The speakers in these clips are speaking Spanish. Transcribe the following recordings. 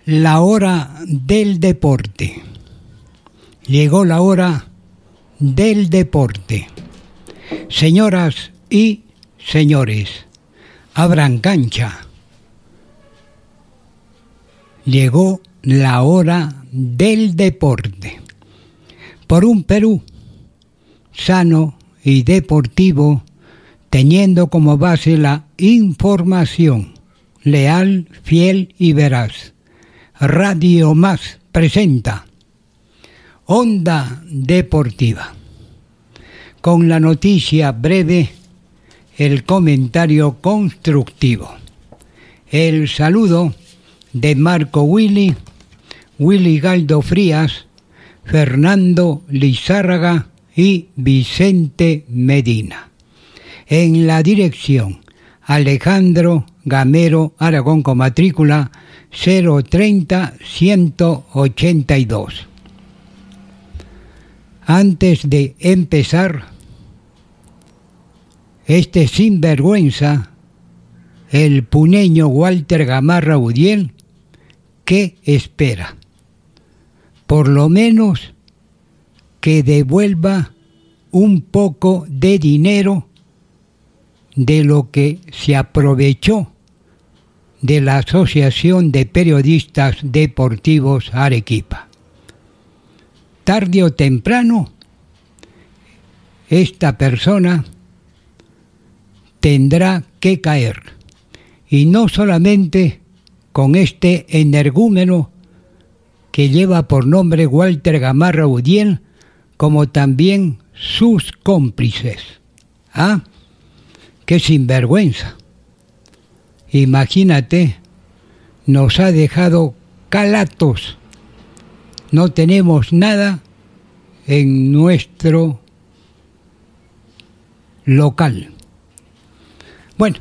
La hora del deporte. Llegó la hora del deporte. Señoras y señores, abran cancha. Llegó la hora del deporte. Por un Perú sano y deportivo, teniendo como base la información, leal, fiel y veraz. Radio Más presenta Onda Deportiva. Con la noticia breve, el comentario constructivo. El saludo de Marco Willy Galdo Frías, Fernando Lizárraga y Vicente Medina. En la dirección, Alejandro Gamero Aragón con matrícula 030-182. Antes de empezar, este sinvergüenza, el puneño Walter Gamarra Udiel, ¿qué espera? Por lo menos que devuelva un poco de dinero de lo que se aprovechó de la Asociación de Periodistas Deportivos Arequipa. Tarde o temprano, esta persona tendrá que caer. Y no solamente con este energúmeno que lleva por nombre Walter Gamarra Udiel, como también sus cómplices. ¿Ah? ¡Qué sinvergüenza! Imagínate, nos ha dejado calatos. No tenemos nada en nuestro local. Bueno,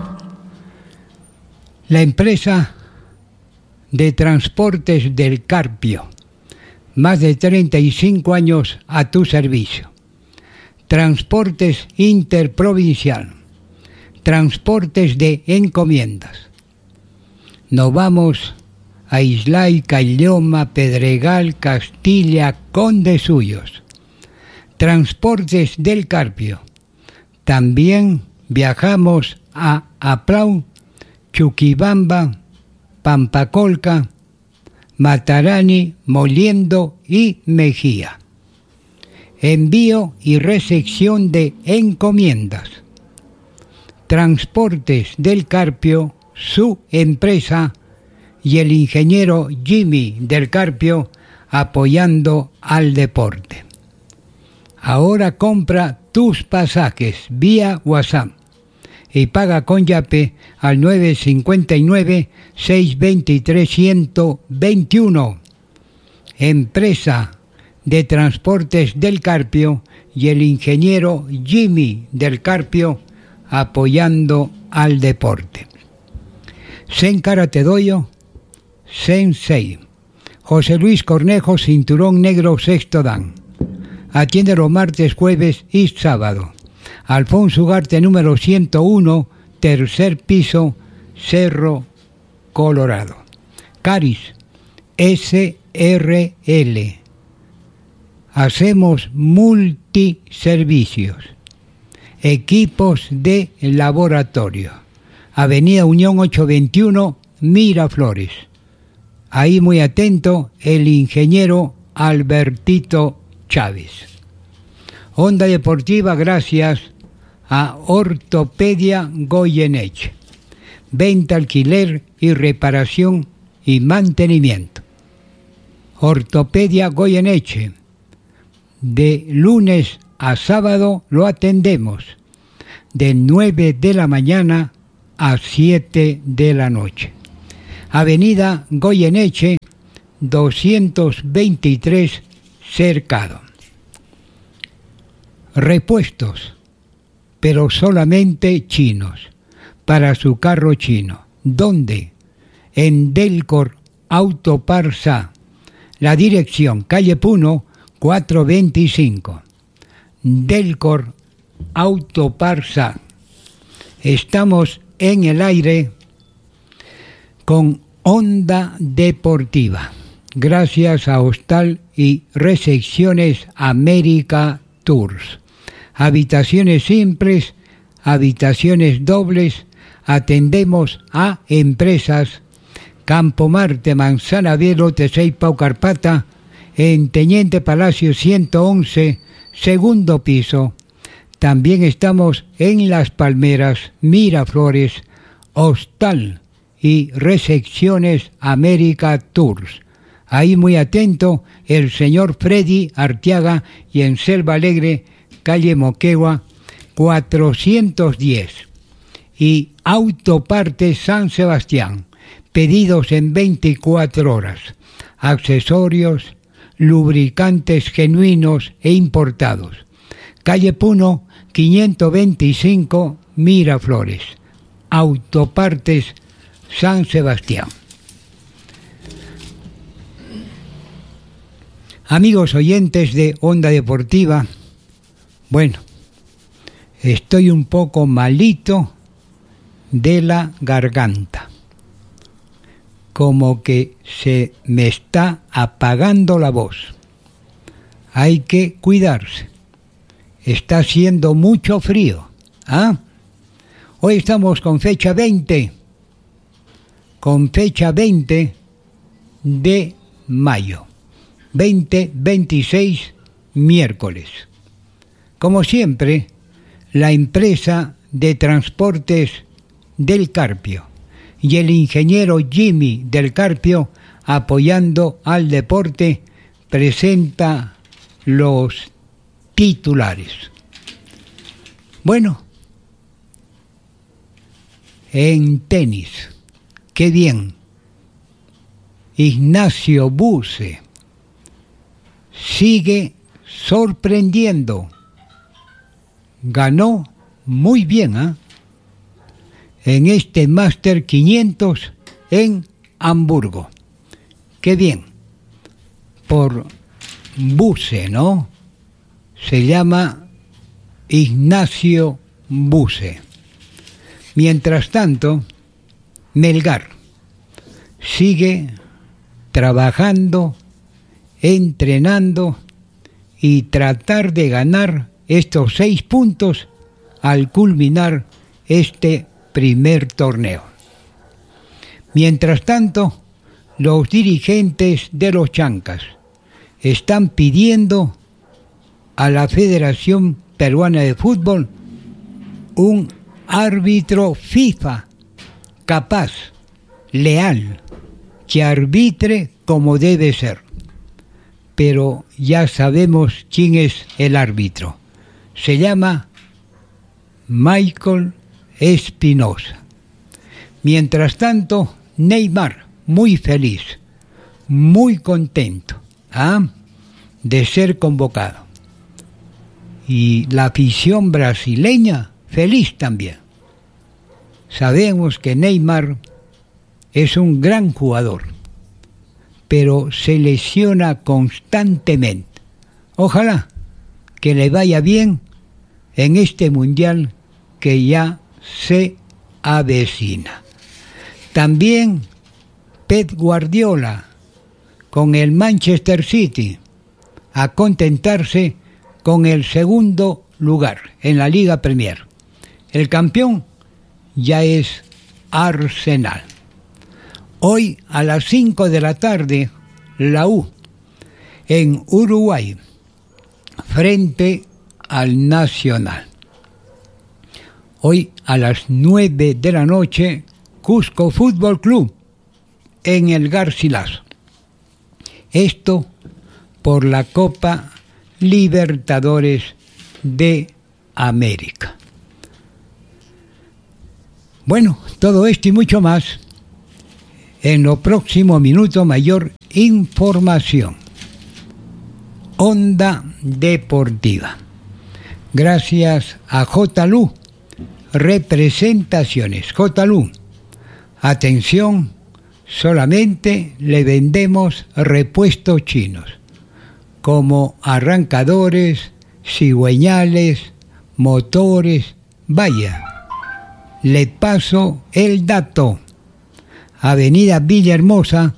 la empresa de transportes del Carpio, más de 35 años a tu servicio. Transportes interprovincial. Transportes de encomiendas. Nos vamos a Islay, Caylloma, Pedregal, Castilla, Conde Suyos. Transportes del Carpio. También viajamos a Aplau, Chuquibamba, Pampacolca, Matarani, Moliendo y Mejía. Envío y recepción de encomiendas. Transportes del Carpio, su empresa, y el ingeniero Jimmy del Carpio apoyando al deporte. Ahora compra tus pasajes vía WhatsApp y paga con Yape al 959-623-121. Empresa de Transportes del Carpio y el ingeniero Jimmy del Carpio apoyando al deporte. Sen Karate Doyo, Sensei. José Luis Cornejo, cinturón negro sexto dan. Atiende los martes, jueves y sábado. Alfonso Ugarte, número 101, tercer piso, Cerro Colorado. Caris, SRL. Hacemos multiservicios. Equipos de laboratorio. Avenida Unión 821, Miraflores. Ahí muy atento el ingeniero Albertito Chávez. Onda Deportiva gracias a Ortopedia Goyeneche. Venta, alquiler y reparación y mantenimiento. Ortopedia Goyeneche. De lunes a sábado lo atendemos de 9 de la mañana a 7 de la noche. Avenida Goyeneche, 223, Cercado. Repuestos, pero solamente chinos, para su carro chino. ¿Dónde? En Delcor Autoparsa. La dirección, calle Puno, 425. Delcor Autoparsa. Estamos en el aire con Onda Deportiva. Gracias a Hostal y Recepciones América Tours. Habitaciones simples, habitaciones dobles. Atendemos a empresas. Campo Marte, Manzana Vieja, Lote 6, Pau Carpata, en Teniente Palacio 111, segundo piso. También estamos en Las Palmeras, Miraflores, Hostal y Recepciones América Tours. Ahí muy atento el señor Freddy Arteaga, y en Selva Alegre, calle Moquegua, 410. Y Autopartes San Sebastián, pedidos en 24 horas. Accesorios, lubricantes genuinos e importados. Calle Puno, 525, Miraflores. Autopartes San Sebastián. Amigos oyentes de Onda Deportiva, bueno, estoy un poco malito de la garganta. Como que se me está apagando la voz. Hay que cuidarse. Está haciendo mucho frío. Hoy estamos con fecha 20. Con fecha 20 de mayo. 2026, miércoles. Como siempre, la empresa de transportes del Carpio y el ingeniero Jimmy del Carpio, apoyando al deporte, presenta los titulares. Bueno, en tenis, qué bien. Ignacio Buse sigue sorprendiendo. Ganó muy bien, en este Master 500 en Hamburgo. Qué bien. Por Buse, ¿no? Se llama Ignacio Buse. Mientras tanto, Melgar sigue trabajando, entrenando y tratar de ganar estos 6 puntos al culminar este primer torneo. Mientras tanto, los dirigentes de los Chancas están pidiendo a la Federación Peruana de Fútbol un árbitro FIFA capaz, leal, que arbitre como debe ser. Pero ya sabemos quién es el árbitro. Se llama Michael Espinosa. Mientras tanto, Neymar, muy feliz, muy contento de ser convocado. Y la afición brasileña, feliz también. Sabemos que Neymar es un gran jugador, pero se lesiona constantemente. Ojalá que le vaya bien en este mundial que ya se avecina. También Pep Guardiola con el Manchester City a contentarse con el segundo lugar en la Liga Premier. El campeón ya es Arsenal. Hoy a las 5 de la tarde, la U en Uruguay frente al Nacional. Hoy a las 9 de la noche, Cusco Fútbol Club en el Garcilaso. Esto por la Copa Libertadores de América. Bueno, todo esto y mucho más. En lo próximo minuto, mayor información. Onda Deportiva. Gracias a JLU Representaciones. JLU. Atención, solamente le vendemos repuestos chinos, como arrancadores, cigüeñales, motores. Vaya, le paso el dato. Avenida Villahermosa,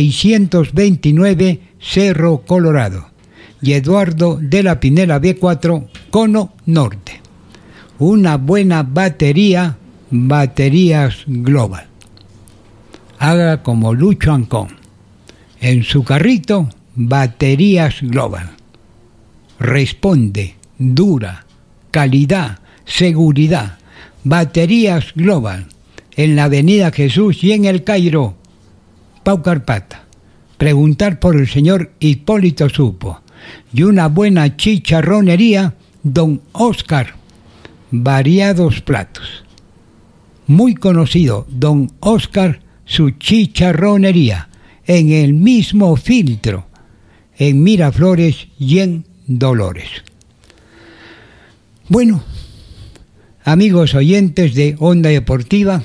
629, Cerro Colorado, y Eduardo de la Pinela B4, Cono Norte. Una buena batería, Baterías Global. Haga como Lucho Ancón. En su carrito, Baterías Global. Responde, dura, calidad, seguridad. Baterías Global. En la Avenida Jesús y en El Cairo, Pau Carpata. Preguntar por el señor Hipólito Supo. Y una buena chicharronería, Don Oscar. Variados platos. Muy conocido, Don Oscar, su chicharronería, en el mismo filtro, en Miraflores y en Dolores. Bueno, amigos oyentes de Onda Deportiva,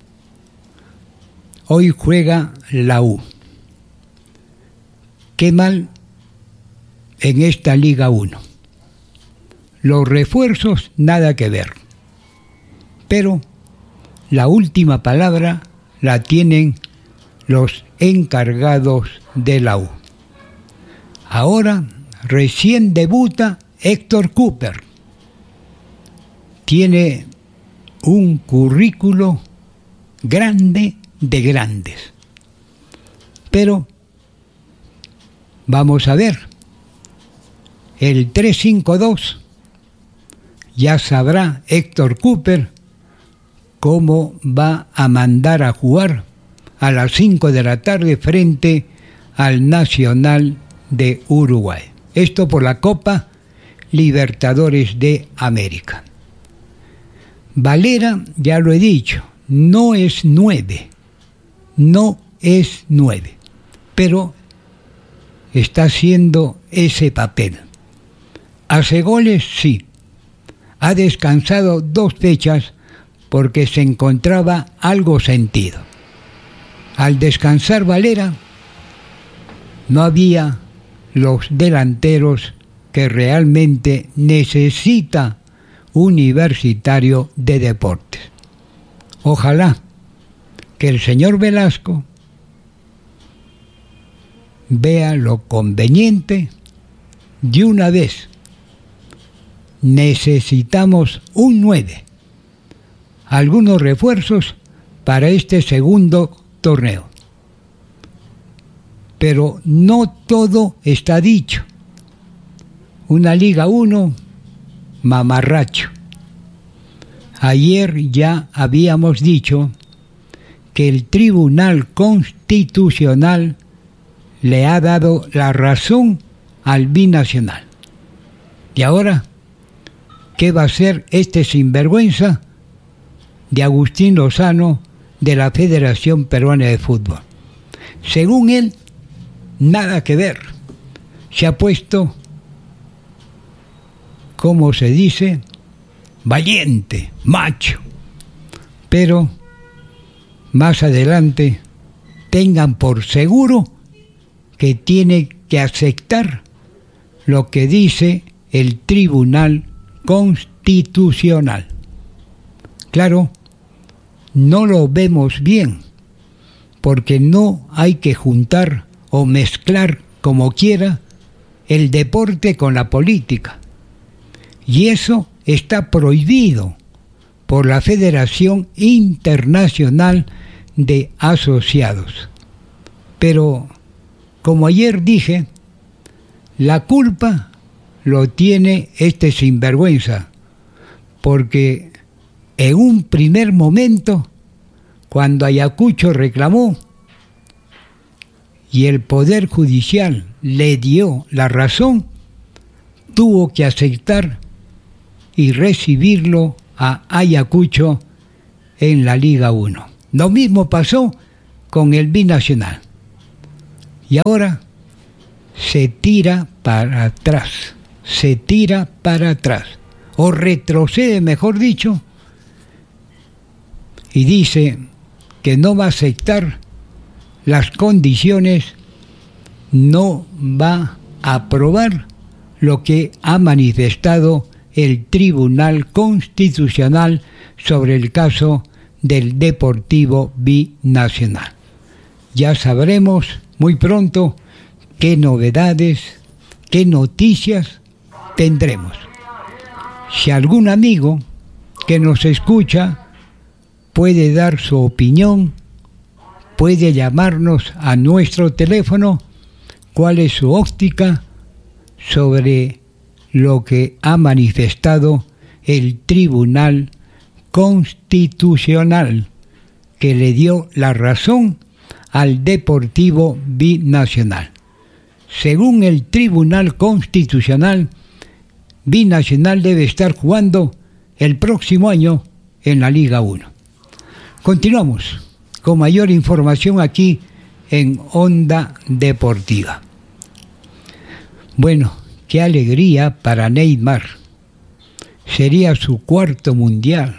hoy juega la U. Qué mal en esta Liga 1. Los refuerzos, nada que ver. Pero la última palabra la tienen los encargados de la U. Ahora recién debuta Héctor Cooper. Tiene un currículo grande de grandes. Pero vamos a ver. El 3-5-2 ya sabrá Héctor Cooper cómo va a mandar a jugar a las 5 de la tarde frente al Nacional de Uruguay. Esto por la Copa Libertadores de América. Valera, ya lo he dicho, no es 9, pero está haciendo ese papel. ¿Hace goles? Sí. Ha descansado 2 fechas porque se encontraba algo sentido. Al descansar Valera, no había los delanteros que realmente necesita Universitario de Deportes. Ojalá que el señor Velasco vea lo conveniente de una vez. Necesitamos un 9. Algunos refuerzos para este segundo torneo. Pero no todo está dicho. Una Liga 1 mamarracho. Ayer ya habíamos dicho que el Tribunal Constitucional le ha dado la razón al binacional. Y ahora, ¿qué va a hacer este sinvergüenza de Agustín Lozano de la Federación Peruana de Fútbol? Según él, nada que ver. Se ha puesto, ¿cómo se dice? Valiente, macho. Pero más adelante tengan por seguro que tiene que aceptar lo que dice el Tribunal Constitucional. Claro, no lo vemos bien, porque no hay que juntar o mezclar como quiera el deporte con la política. Y eso está prohibido por la Federación Internacional de Asociados. Pero, como ayer dije, la culpa lo tiene este sinvergüenza, porque en un primer momento, cuando Ayacucho reclamó y el Poder Judicial le dio la razón, tuvo que aceptar y recibirlo a Ayacucho en la Liga 1. Lo mismo pasó con el binacional. Y ahora se tira para atrás, o retrocede, mejor dicho, y dice que no va a aceptar las condiciones, no va a aprobar lo que ha manifestado el Tribunal Constitucional sobre el caso del Deportivo Binacional. ya sabremos muy pronto qué novedades, qué noticias tendremos. Si algún amigo que nos escucha puede dar su opinión, puede llamarnos a nuestro teléfono, cuál es su óptica sobre lo que ha manifestado el Tribunal Constitucional, que le dio la razón al Deportivo Binacional. Según el Tribunal Constitucional, Binacional debe estar jugando el próximo año en la Liga 1. Continuamos con mayor información aquí en Onda Deportiva. Bueno, qué alegría para Neymar. Sería su cuarto mundial.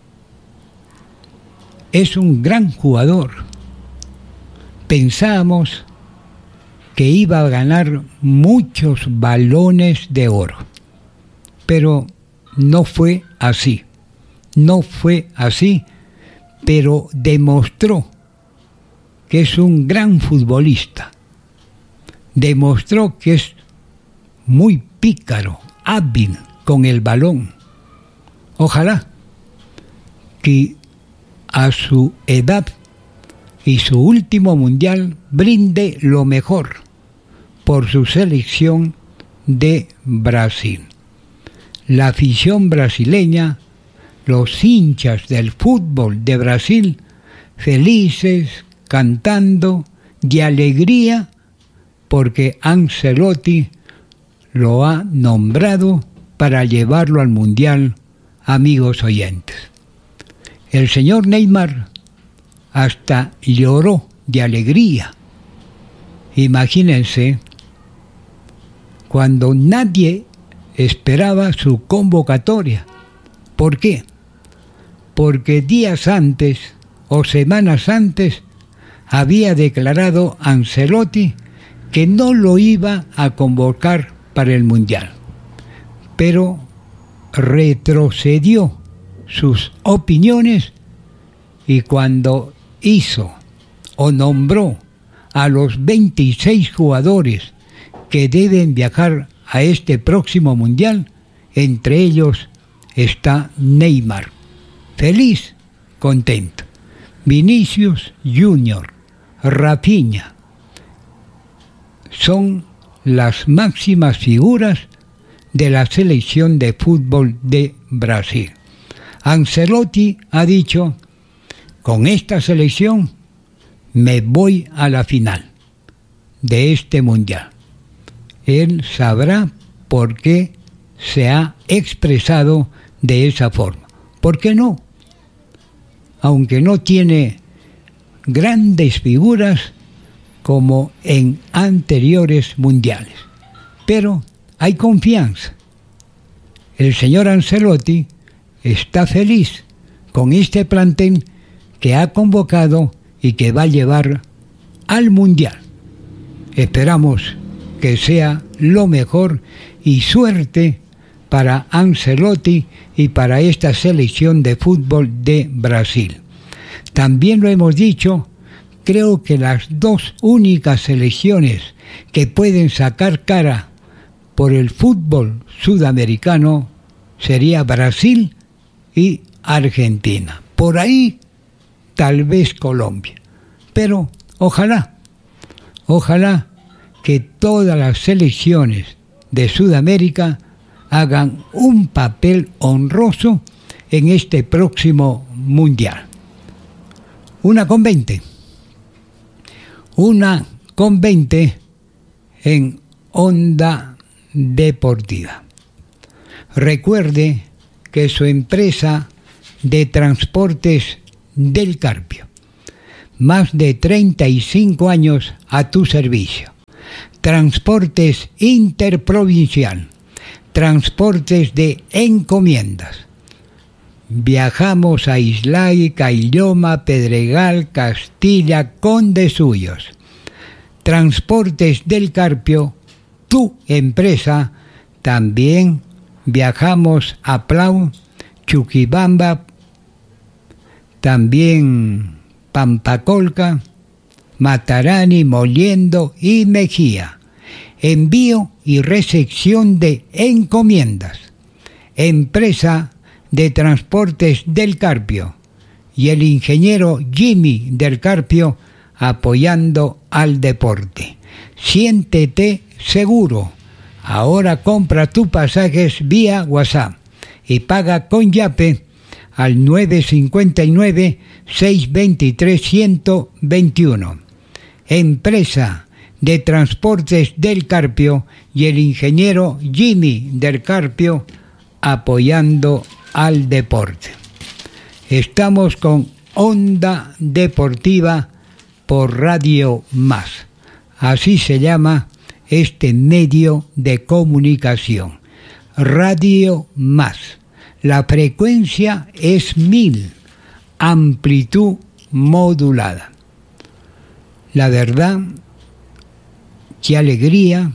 Es un gran jugador. Pensábamos que iba a ganar muchos balones de oro, pero no fue así. No fue así, pero demostró que es un gran futbolista. Demostró que es muy pícaro, hábil con el balón. Ojalá que a su edad y su último mundial brinde lo mejor por su selección de Brasil. La afición brasileña, los hinchas del fútbol de Brasil, felices, cantando de alegría porque Ancelotti lo ha nombrado para llevarlo al mundial, amigos oyentes. El señor Neymar hasta lloró de alegría. Imagínense, cuando nadie esperaba su convocatoria. ¿Por qué? Porque días antes o semanas antes había declarado Ancelotti que no lo iba a convocar para el Mundial, pero retrocedió sus opiniones y cuando hizo o nombró a los 26 jugadores que deben viajar a este próximo Mundial, entre ellos está Neymar. Feliz, contento. Vinicius Junior, Rafinha, son las máximas figuras de la selección de fútbol de Brasil. Ancelotti ha dicho: con esta selección me voy a la final de este mundial. Él sabrá por qué se ha expresado de esa forma. ¿Por qué no? Aunque no tiene grandes figuras como en anteriores mundiales, pero hay confianza. El señor Ancelotti está feliz con este plantel que ha convocado y que va a llevar al mundial. Esperamos que sea lo mejor y suerte para Ancelotti y para esta selección de fútbol de Brasil. También lo hemos dicho, creo que las dos únicas selecciones que pueden sacar cara por el fútbol sudamericano sería Brasil y Argentina. Por ahí tal vez Colombia. Pero ojalá que todas las selecciones de Sudamérica hagan un papel honroso en este próximo mundial. 1:20. 1:20 en Onda Deportiva. Recuerde que su empresa de transportes del Carpio, más de 35 años a tu servicio. Transportes interprovincial, transportes de encomiendas. Viajamos a Islay, Caylloma, Pedregal, Castilla, Condesuyos. Transportes del Carpio, tu empresa. También viajamos a Plau, Chuquibamba, también Pampacolca, Matarani, Moliendo y Mejía. Envío y recepción de encomiendas. Empresa de Transportes del Carpio. Y el ingeniero Jimmy del Carpio apoyando al deporte. Siéntete seguro. Ahora compra tus pasajes vía WhatsApp y paga con Yape al 959-623-121. Empresa de Transportes del Carpio y el ingeniero Jimmy del Carpio apoyando al deporte. Estamos con Onda Deportiva por Radio Más. Así se llama este medio de comunicación. Radio Más. La frecuencia es 1000, amplitud modulada. La verdad, qué alegría,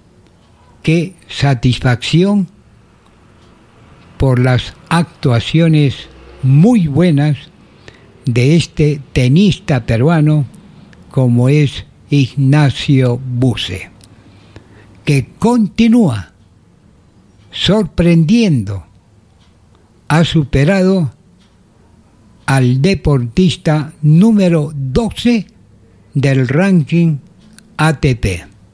qué satisfacción por las actuaciones muy buenas de este tenista peruano como es Ignacio Buse, que continúa sorprendiendo. Ha superado al deportista número 12 del ranking ATP.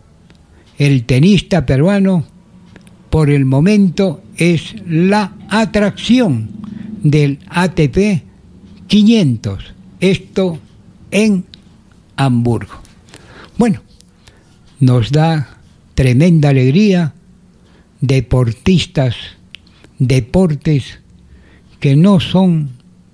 El tenista peruano por el momento es la atracción del ATP 500, esto en Hamburgo. Bueno, nos da tremenda alegría deportistas, deportes que no son,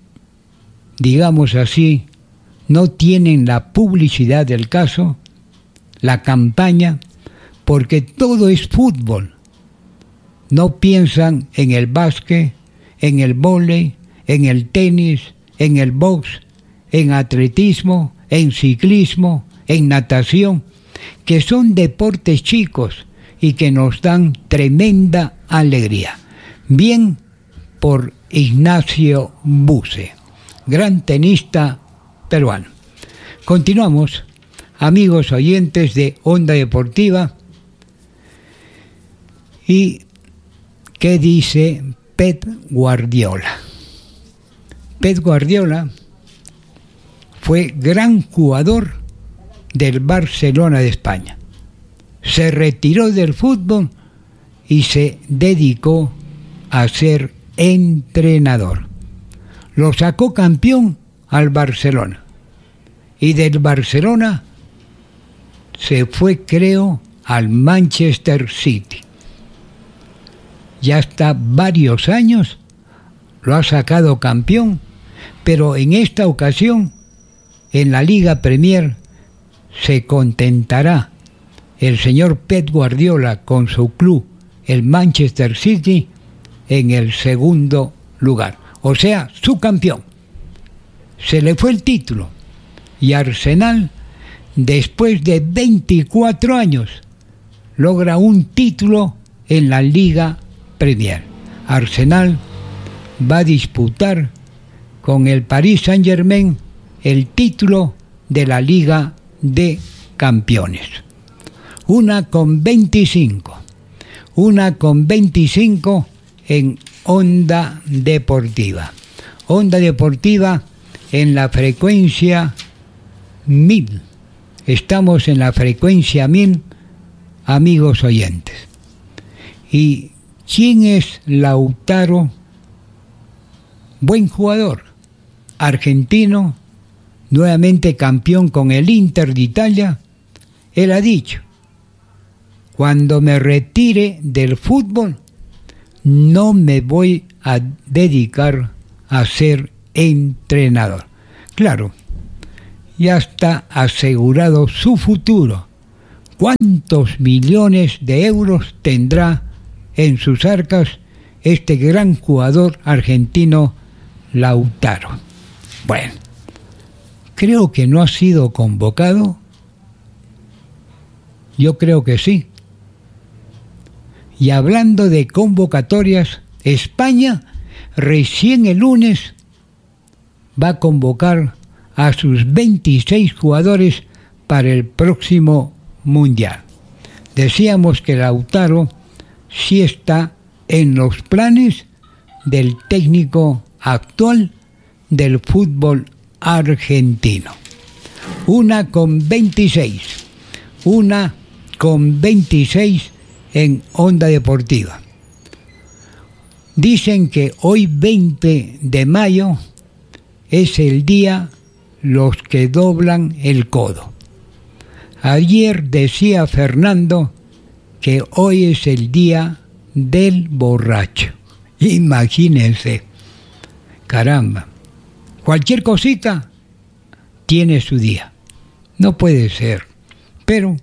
digamos así, no tienen la publicidad del caso, la campaña, porque todo es fútbol. No piensan en el básquet, en el vóley, en el tenis, en el box, en atletismo, en ciclismo, en natación, que son deportes chicos y que nos dan tremenda alegría. Bien por Ignacio Buse, gran tenista peruano. Continuamos, amigos oyentes de Onda Deportiva. ¿Y qué dice Pep Guardiola? Pep Guardiola fue gran jugador del Barcelona de España. Se retiró del fútbol y se dedicó a ser entrenador. Lo sacó campeón al Barcelona. Y del Barcelona se fue, creo, al Manchester City. Ya está varios años, lo ha sacado campeón, pero en esta ocasión, en la Liga Premier, se contentará el señor Pep Guardiola con su club, el Manchester City, en el segundo lugar. O sea, su campeón. Se le fue el título. Y Arsenal, después de 24 años, logra un título en la Liga Premier. Arsenal va a disputar con el Paris Saint-Germain el título de la Liga de Campeones. 1:25 en Onda Deportiva. Onda Deportiva en la frecuencia 1000. Estamos en la frecuencia 1000, amigos oyentes. ¿Y quién es Lautaro? Buen jugador, argentino, nuevamente campeón con el Inter de Italia. Él ha dicho: cuando me retire del fútbol, no me voy a dedicar a ser entrenador. Claro, ya está asegurado su futuro. ¿Cuántos millones de euros tendrá en sus arcas este gran jugador argentino Lautaro? Bueno, creo que no ha sido convocado. Yo creo que sí. Y hablando de convocatorias, España recién el lunes va a convocar a sus 26 jugadores para el próximo Mundial. Decíamos que Lautaro sí está en los planes del técnico actual del fútbol argentino. 1:26 en Onda Deportiva. Dicen que hoy 20 de mayo es el día los que doblan el codo. Ayer decía Fernando que hoy es el día del borracho. Imagínense. Caramba. Cualquier cosita tiene su día. No puede ser. Pero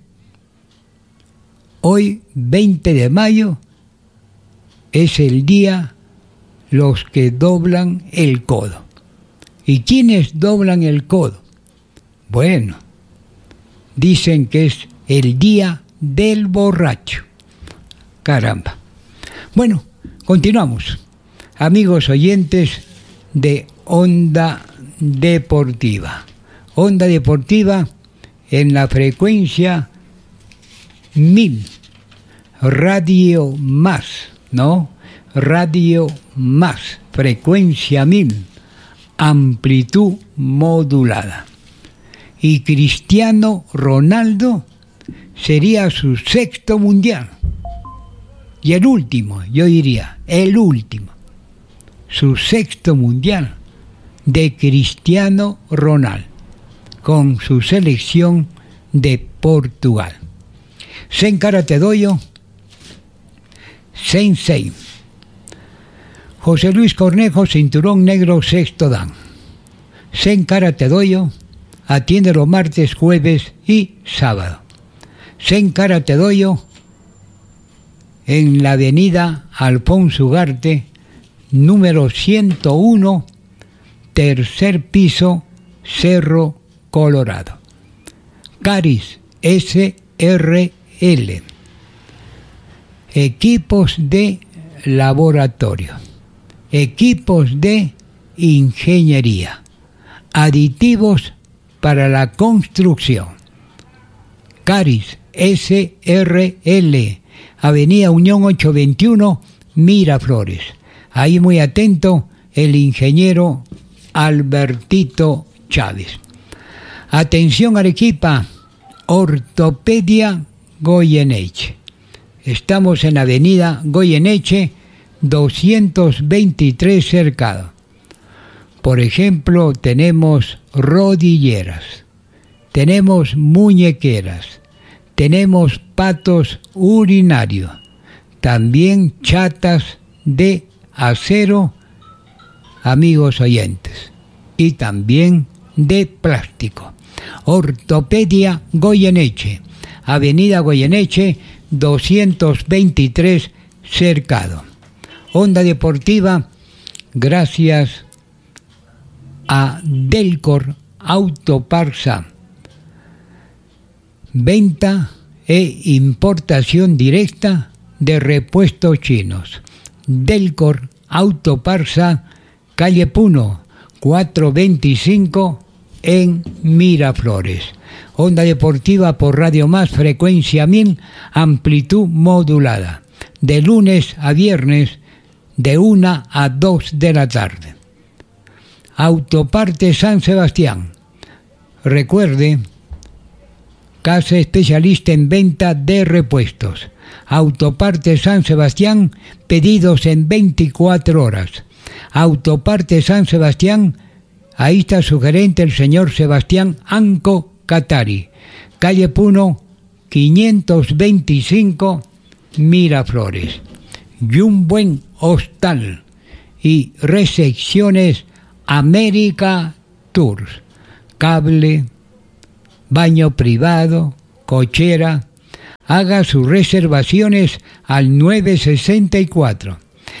hoy, 20 de mayo, es el día los que doblan el codo. ¿Y quiénes doblan el codo? Bueno, dicen que es el día del borracho. Caramba. Bueno, continuamos. Amigos oyentes de Onda Deportiva. Onda Deportiva en la frecuencia 1000. Radio Más, ¿no? Radio Más, frecuencia 1000. Amplitud modulada. Y Cristiano Ronaldo sería su 6º mundial. Y el último, yo diría, el último. Su 6º mundial de Cristiano Ronaldo con su selección de Portugal. Sen Karate Dojo, Sensei. José Luis Cornejo, cinturón negro, 6º dan. Sen Karate Dojo atiende los martes, jueves y sábado. Sen Karate Dojo en la avenida Alfonso Ugarte, número 101, tercer piso, Cerro Colorado. Caris SRL. Equipos de laboratorio. Equipos de ingeniería. Aditivos para la construcción. Caris SRL. Avenida Unión 821, Miraflores. Ahí muy atento el ingeniero Albertito Chávez. Atención Arequipa, Ortopedia Goyeneche. Estamos en Avenida Goyeneche 223 Cercado. Por ejemplo, tenemos rodilleras, tenemos muñequeras, tenemos patos urinarios, también chatas de acero, amigos oyentes, y también de plástico. Ortopedia Goyeneche, Avenida Goyeneche 223 Cercado. Onda Deportiva, gracias a Delcor Autoparsa. Venta e importación directa de repuestos chinos. Delcor Autoparsa, calle Puno, 425 en Miraflores. Onda Deportiva por Radio Más, frecuencia 1000, amplitud modulada. De lunes a viernes, de 1 a 2 de la tarde. Autoparte San Sebastián. Recuerde, casa especialista en venta de repuestos. Autoparte San Sebastián, pedidos en 24 horas. Autoparte San Sebastián, ahí está su gerente, el señor Sebastián Anco Catari. Calle Puno, 525, Miraflores. Y un buen hostal y recepciones América Tours. Cable, baño privado, cochera. Haga sus reservaciones al 964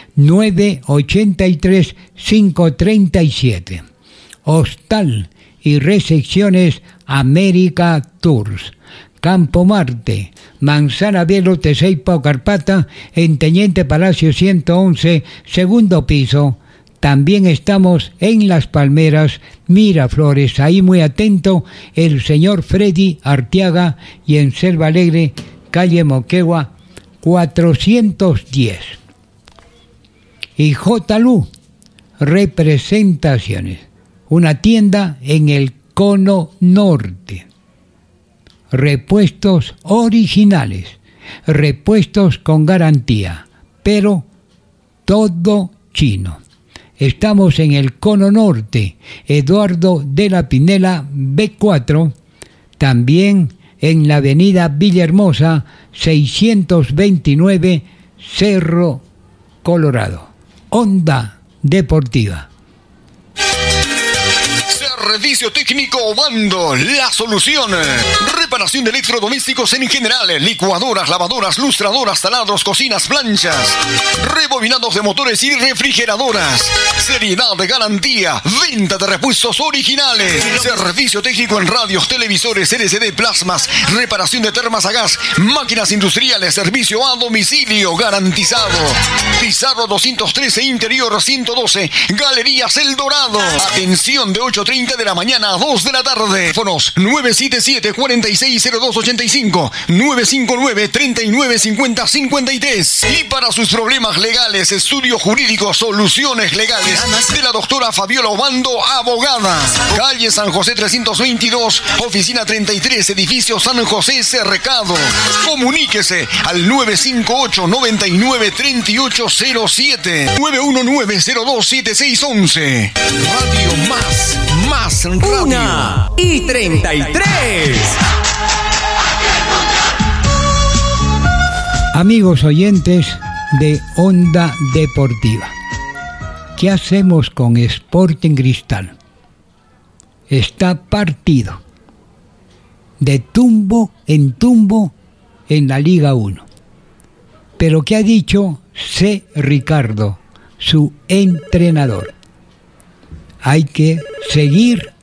983 537. Hostal y recepciones América Tours. Campo Marte, Manzana Bielo, Teseipa o Carpata, en Teniente Palacio 111, segundo piso, También estamos en Las Palmeras, Miraflores, ahí muy atento el señor Freddy Arteaga, y en Selva Alegre, calle Moquegua, 410. Y J.Lu Representaciones, una tienda en el Cono Norte. Repuestos originales, repuestos con garantía, pero todo chino. Estamos en el Cono Norte, Eduardo de la Pinela, B4, también en la avenida Villahermosa, 629, Cerro Colorado. Onda Deportiva. Servicio técnico Obando, la solución. Reparación de electrodomésticos en general, licuadoras, lavadoras, lustradoras, taladros, cocinas, planchas, rebobinados de motores y refrigeradoras. Seriedad de garantía, venta de repuestos originales. Servicio técnico en radios, televisores, LCD, plasmas, reparación de termas a gas, máquinas industriales, servicio a domicilio garantizado. Pizarro 213, interior 112, Galerías El Dorado. Atención de 8:30 de la mañana a 2 de la tarde. Teléfonos 977-460285, 959-3950-53. Y para sus problemas legales, estudio jurídico, soluciones legales de la doctora Fabiola Obando, abogada. Calle San José 322, oficina 33, edificio San José Cercado. Comuníquese al 958-993807, 919-027611. Radio Más Radio. 1:33. Amigos oyentes de Onda Deportiva, ¿qué hacemos con Sporting Cristal? Está partido de tumbo en la Liga 1. Pero ¿qué ha dicho C. Ricardo, su entrenador? Hay que seguir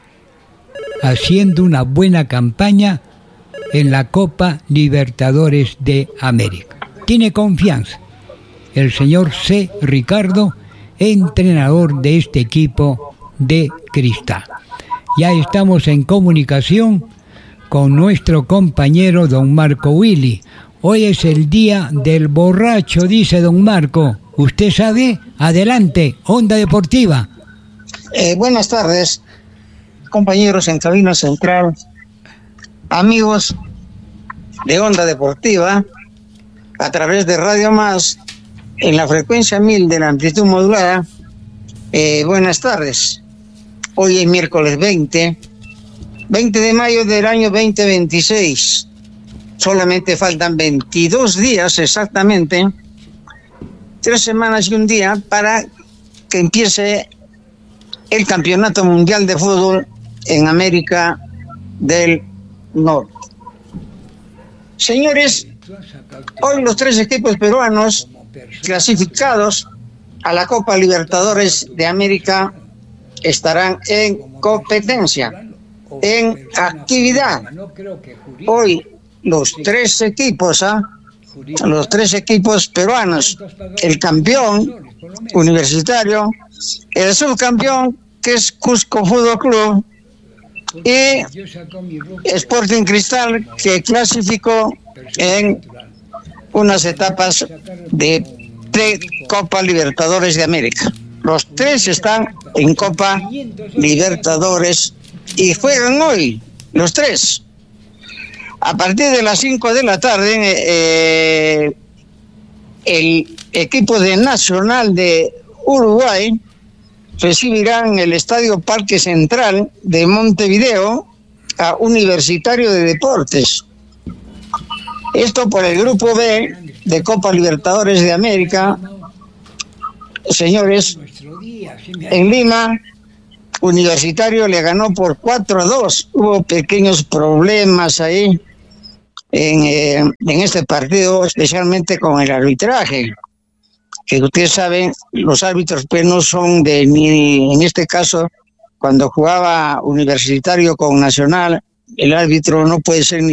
haciendo una buena campaña en la Copa Libertadores de América. Tiene confianza el señor C. Ricardo, entrenador de este equipo de Cristal. Ya estamos en comunicación con nuestro compañero don Marco Willy. Hoy es el día del borracho, dice don Marco. ¿Usted sabe? Adelante, Onda Deportiva. Buenas tardes, compañeros en cabina central, amigos de Onda Deportiva, a través de Radio Más, en la frecuencia 1000 de la amplitud modulada. Buenas tardes. Hoy es miércoles 20 de mayo del año 2026. Solamente faltan 22 días exactamente, 3 semanas y un día para que empiece el Campeonato Mundial de Fútbol en América del Norte. Señores, hoy los 3 equipos peruanos clasificados a la Copa Libertadores de América estarán en competencia, en actividad. Hoy los 3 equipos, los 3 equipos peruanos, el campeón Universitario, el subcampeón, que es Cusco Fútbol Club, y Sporting Cristal, que clasificó en unas etapas de pre-Copa Libertadores de América. Los 3 están en Copa Libertadores y juegan hoy, los 3. A partir de las 5 de la tarde, el equipo de Nacional de Uruguay recibirá en el Estadio Parque Central de Montevideo a Universitario de Deportes. Esto por el Grupo B de Copa Libertadores de América. Señores, en Lima, Universitario le ganó por 4-2. Hubo pequeños problemas ahí en este partido, especialmente con el arbitraje, que ustedes saben, los árbitros pues no son ni en este caso, cuando jugaba Universitario con Nacional, el árbitro no puede ser ni